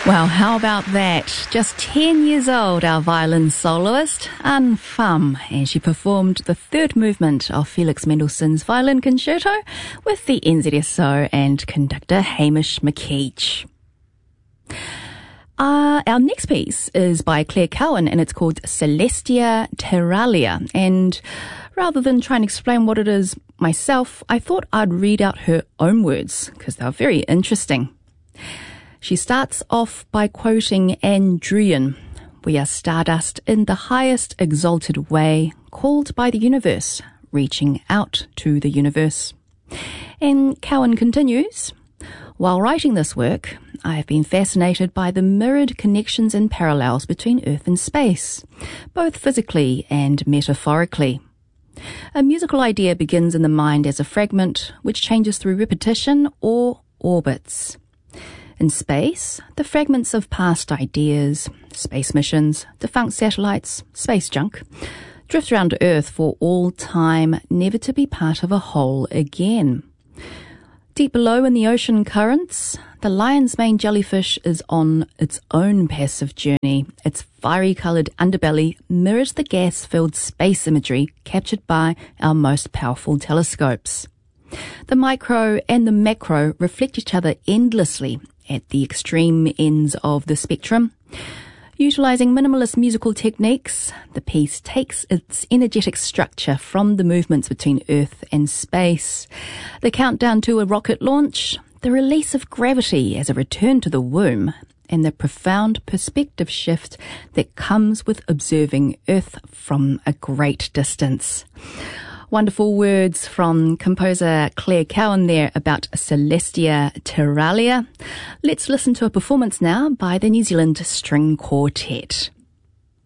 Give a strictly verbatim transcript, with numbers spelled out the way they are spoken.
Well, how about that? Just ten years old, our violin soloist, Anne Pham, and she performed the third movement of Felix Mendelssohn's Violin Concerto with the N Z S O and conductor Hamish McKeach. Uh, our next piece is by Claire Cowan, and it's called Celestia Terralia. And rather than try and explain what it is myself, I thought I'd read out her own words, because they're very interesting. She starts off by quoting Anne Druyan, "We are stardust in the highest exalted way, called by the universe, reaching out to the universe." And Cowan continues, "While writing this work, I have been fascinated by the mirrored connections and parallels between Earth and space, both physically and metaphorically. A musical idea begins in the mind as a fragment which changes through repetition or orbits. In space, the fragments of past ideas, space missions, defunct satellites, space junk, drift around Earth for all time, never to be part of a whole again. Deep below in the ocean currents, the lion's mane jellyfish is on its own passive journey. Its fiery-coloured underbelly mirrors the gas-filled space imagery captured by our most powerful telescopes. The micro and the macro reflect each other endlessly at the extreme ends of the spectrum. Utilising minimalist musical techniques, the piece takes its energetic structure from the movements between Earth and space, the countdown to a rocket launch, the release of gravity as a return to the womb, and the profound perspective shift that comes with observing Earth from a great distance." Wonderful words from composer Claire Cowan there about Celestia Terralia. Let's listen to a performance now by the New Zealand String Quartet.